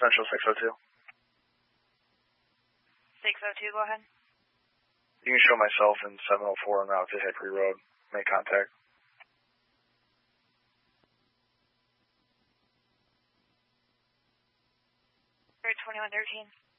Central 602. 602, go ahead. You can show myself in 704 en route to Hickory Road. Make contact. 2113.